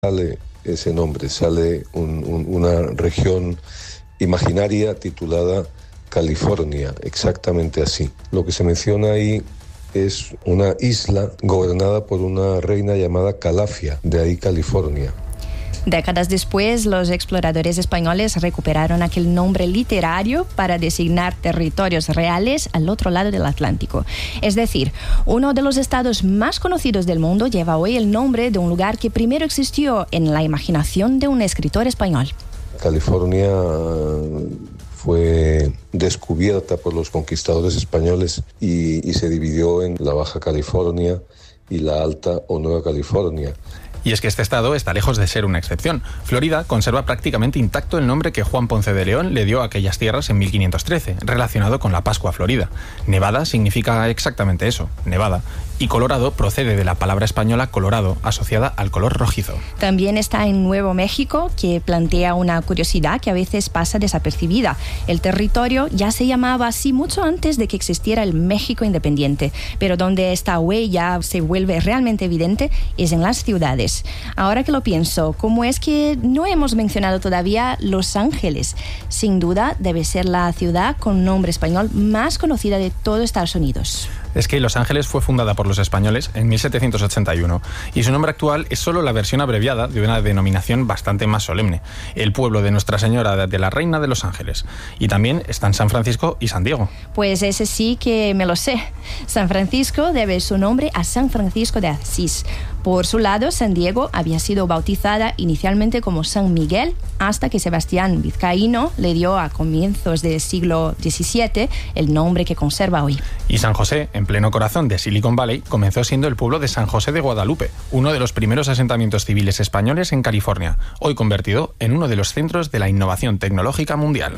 sale ese nombre, sale una región imaginaria titulada California, exactamente así. Lo que se menciona ahí es una isla gobernada por una reina llamada Calafia, de ahí California. Décadas después, los exploradores españoles recuperaron aquel nombre literario para designar territorios reales al otro lado del Atlántico. Es decir, uno de los estados más conocidos del mundo lleva hoy el nombre de un lugar que primero existió en la imaginación de un escritor español. California fue descubierta por los conquistadores españoles y se dividió en la Baja California y la Alta o Nueva California. Y es que este estado está lejos de ser una excepción. Florida conserva prácticamente intacto el nombre que Juan Ponce de León le dio a aquellas tierras en 1513, relacionado con la Pascua Florida. Nevada significa exactamente eso, nevada. Y Colorado procede de la palabra española colorado, asociada al color rojizo. También está en Nuevo México, que plantea una curiosidad que a veces pasa desapercibida. El territorio ya se llamaba así mucho antes de que existiera el México independiente, pero donde esta huella se vuelve realmente evidente es en las ciudades. Ahora que lo pienso, ¿cómo es que no hemos mencionado todavía Los Ángeles? Sin duda debe ser la ciudad con nombre español más conocida de todo Estados Unidos. Es que Los Ángeles fue fundada por los españoles en 1781 y su nombre actual es solo la versión abreviada de una denominación bastante más solemne, el pueblo de Nuestra Señora de la Reina de Los Ángeles. Y también están San Francisco y San Diego. Pues ese sí que me lo sé. San Francisco debe su nombre a San Francisco de Asís. Por su lado, San Diego había sido bautizada inicialmente como San Miguel, hasta que Sebastián Vizcaíno le dio a comienzos del siglo XVII el nombre que conserva hoy. Y San José, en pleno corazón de Silicon Valley, comenzó siendo el pueblo de San José de Guadalupe, uno de los primeros asentamientos civiles españoles en California, hoy convertido en uno de los centros de la innovación tecnológica mundial.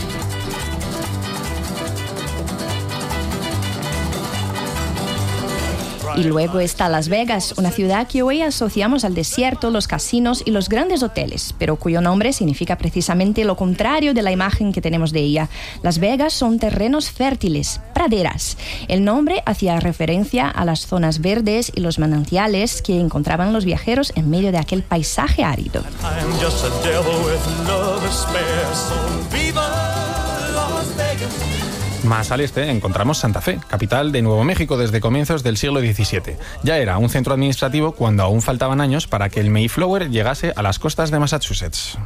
Y luego está Las Vegas, una ciudad que hoy asociamos al desierto, los casinos y los grandes hoteles, pero cuyo nombre significa precisamente lo contrario de la imagen que tenemos de ella. Las Vegas son terrenos fértiles, praderas. El nombre hacía referencia a las zonas verdes y los manantiales que encontraban los viajeros en medio de aquel paisaje árido. Más al este encontramos Santa Fe, capital de Nuevo México desde comienzos del siglo XVII. Ya era un centro administrativo cuando aún faltaban años para que el Mayflower llegase a las costas de Massachusetts.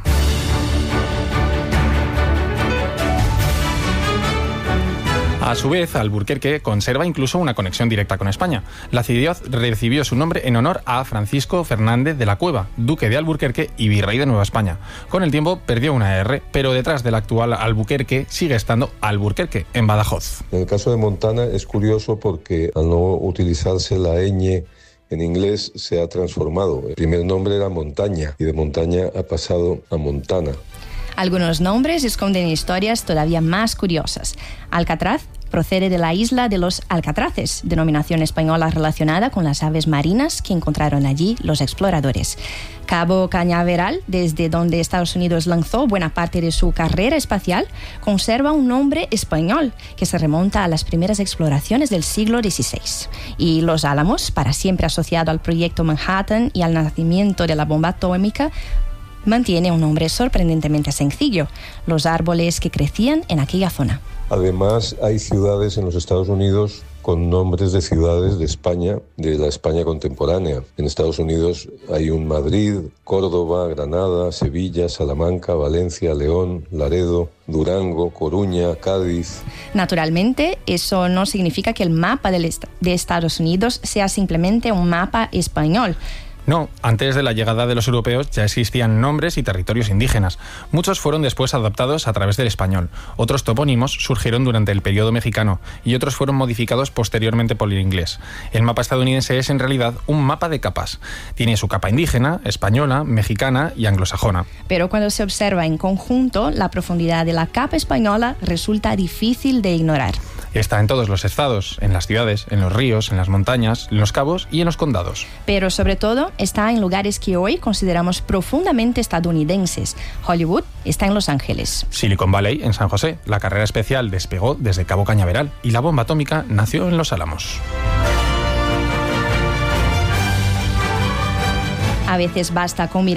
A su vez, Alburquerque conserva incluso una conexión directa con España. La ciudad recibió su nombre en honor a Francisco Fernández de la Cueva, duque de Alburquerque y virrey de Nueva España. Con el tiempo perdió una R, pero detrás del actual Albuquerque sigue estando Alburquerque, en Badajoz. En el caso de Montana es curioso porque al no utilizarse la ñ en inglés se ha transformado. El primer nombre era Montaña y de Montaña ha pasado a Montana. Algunos nombres esconden historias todavía más curiosas. Alcatraz procede de la isla de los Alcatraces, denominación española relacionada con las aves marinas que encontraron allí los exploradores. Cabo Cañaveral, desde donde Estados Unidos lanzó buena parte de su carrera espacial, conserva un nombre español que se remonta a las primeras exploraciones del siglo XVI. Y Los Álamos, para siempre asociado al proyecto Manhattan y al nacimiento de la bomba atómica, mantiene un nombre sorprendentemente sencillo: los árboles que crecían en aquella zona. Además, hay ciudades en los Estados Unidos con nombres de ciudades de España, de la España contemporánea. En Estados Unidos hay un Madrid, Córdoba, Granada, Sevilla, Salamanca, Valencia, León, Laredo, Durango, Coruña, Cádiz. Naturalmente, eso no significa que el mapa de Estados Unidos sea simplemente un mapa español. No, antes de la llegada de los europeos ya existían nombres y territorios indígenas. Muchos fueron después adaptados a través del español. Otros topónimos surgieron durante el periodo mexicano y otros fueron modificados posteriormente por el inglés. El mapa estadounidense es en realidad un mapa de capas. Tiene su capa indígena, española, mexicana y anglosajona. Pero cuando se observa en conjunto, la profundidad de la capa española resulta difícil de ignorar. Está en todos los estados, en las ciudades, en los ríos, en las montañas, en los cabos y en los condados. Pero sobre todo está en lugares que hoy consideramos profundamente estadounidenses. Hollywood está en Los Ángeles. Silicon Valley en San José. La carrera espacial despegó desde Cabo Cañaveral y la bomba atómica nació en Los Álamos. A veces basta con mirar